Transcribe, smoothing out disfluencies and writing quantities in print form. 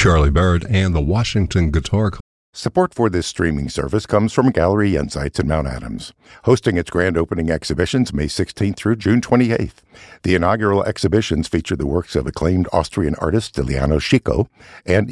Charlie Barrett and the Washington Guitar Club. Support for this streaming service comes from Gallery Insights in Mount Adams, hosting its grand opening exhibitions May 16th through June 28th. The inaugural exhibitions feature the works of acclaimed Austrian artist Stiliano Chico and